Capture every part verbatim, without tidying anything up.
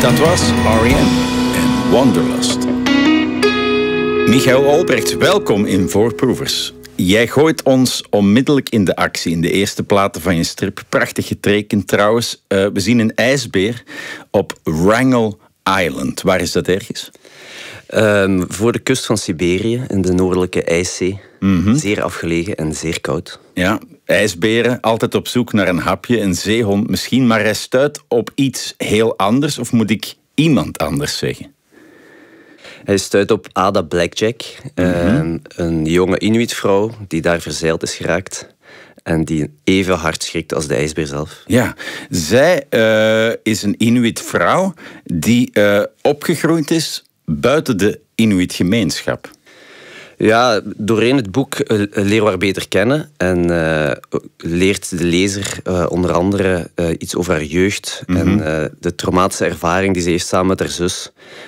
Dat was R E M en Wanderlust. Michael Olbrecht, welkom in Voorproevers. Jij gooit ons onmiddellijk in de actie in de eerste platen van je strip. Prachtig getekend trouwens. Uh, we zien een ijsbeer op Wrangell Island. Waar is dat ergens? Um, voor de kust van Siberië, in de noordelijke IJszee. Mm-hmm. Zeer afgelegen en zeer koud. Ja, ijsberen, altijd op zoek naar een hapje. Een zeehond misschien, maar hij stuit op iets heel anders. Of moet ik iemand anders zeggen? Hij stuit op Ada Blackjack, mm-hmm. uh, een jonge Inuitvrouw die daar verzeild is geraakt. En die even hard schrikt als de ijsbeer zelf. Ja, zij uh, is een Inuitvrouw die uh, opgegroeid is buiten de Inuitgemeenschap. Ja, doorheen het boek uh, leren we haar beter kennen. En uh, leert de lezer uh, onder andere uh, iets over haar jeugd. Mm-hmm. En uh, de traumatische ervaring die ze heeft samen met haar zus.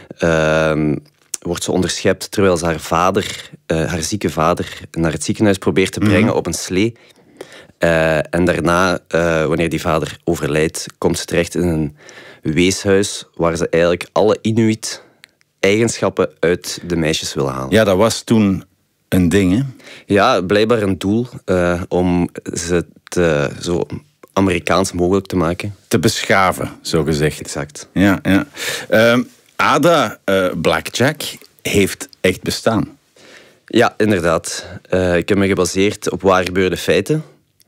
Uh, wordt ze onderschept terwijl ze haar vader, uh, haar zieke vader, naar het ziekenhuis probeert te brengen, mm-hmm. op een slee. Uh, en daarna, uh, wanneer die vader overlijdt, komt ze terecht in een weeshuis waar ze eigenlijk alle Inuit eigenschappen uit de meisjes willen halen. Ja, dat was toen een ding, hè? Ja, blijkbaar een doel uh, om ze te, zo Amerikaans mogelijk te maken. Te beschaven, zo gezegd. Exact. Ja, ja. Uh, Ada uh, Blackjack heeft echt bestaan. Ja, inderdaad. Uh, ik heb me gebaseerd op waar gebeurde feiten.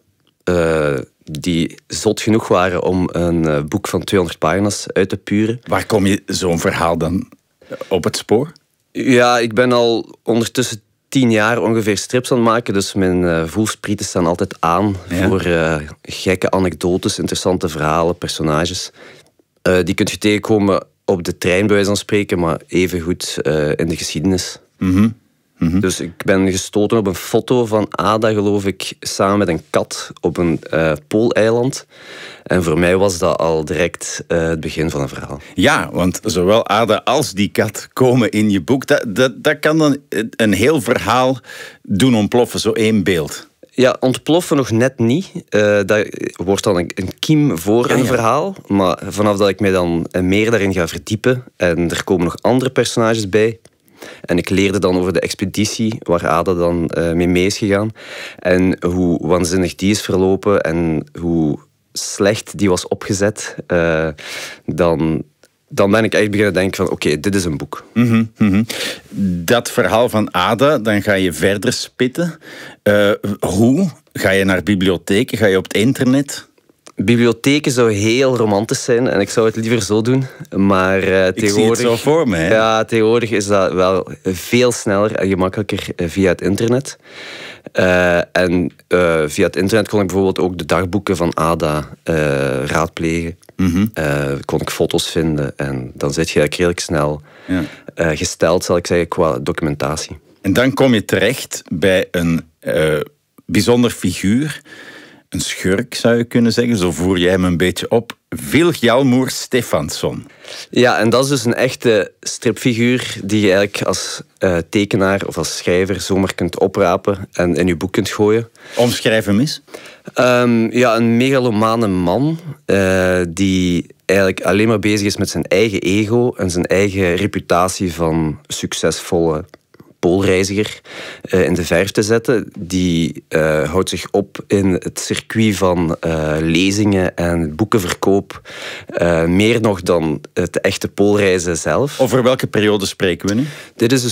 Uh, die zot genoeg waren om een uh, boek van tweehonderd pagina's uit te puren. Waar kom je zo'n verhaal dan op het spoor? Ja, ik ben al ondertussen tien jaar ongeveer strips aan het maken, dus mijn uh, voelsprieten staan altijd aan, ja. voor uh, gekke anekdotes, interessante verhalen, personages. Uh, die kun je tegenkomen op de trein, bij wijze van spreken, maar evengoed uh, in de geschiedenis. Mm-hmm. Mm-hmm. Dus ik ben gestoten op een foto van Ada, geloof ik, samen met een kat op een uh, pooleiland. En voor mij was dat al direct uh, het begin van een verhaal. Ja, want zowel Ada als die kat komen in je boek. Dat, dat, dat kan dan een heel verhaal doen ontploffen, zo één beeld. Ja, ontploffen nog net niet. Uh, dat wordt dan een, een kiem voor ja, een ja. verhaal. Maar vanaf dat ik mij dan meer daarin ga verdiepen en er komen nog andere personages bij. En ik leerde dan over de expeditie waar Ada dan uh, mee mee is gegaan. En hoe waanzinnig die is verlopen en hoe slecht die was opgezet. Uh, dan, dan ben ik echt beginnen denken van oké, okay, dit is een boek. Mm-hmm, mm-hmm. Dat verhaal van Ada, dan ga je verder spitten. Uh, hoe? Ga je naar bibliotheken? Ga je op het internet? Bibliotheken zou heel romantisch zijn en ik zou het liever zo doen. Maar uh, ik tegenwoordig, zie het zo voor me. Hè? Ja, tegenwoordig is dat wel veel sneller en gemakkelijker via het internet. Uh, en uh, via het internet kon ik bijvoorbeeld ook de dagboeken van Ada uh, raadplegen. Mm-hmm. Uh, kon ik foto's vinden en dan zit je eigenlijk redelijk snel ja. uh, gesteld, zal ik zeggen, qua documentatie. En dan kom je terecht bij een uh, bijzonder figuur. Een schurk, zou je kunnen zeggen. Zo voer jij hem een beetje op. Vilhjalmur Stefansson. Ja, en dat is dus een echte stripfiguur die je eigenlijk als uh, tekenaar of als schrijver zomaar kunt oprapen en in je boek kunt gooien. Omschrijf hem eens. Um, ja, een megalomane man uh, die eigenlijk alleen maar bezig is met zijn eigen ego en zijn eigen reputatie van succesvolle poolreiziger uh, in de verf te zetten. Die uh, houdt zich op in het circuit van uh, lezingen en boekenverkoop. Uh, meer nog dan het echte poolreizen zelf. Over welke periode spreken we nu? Dit is dus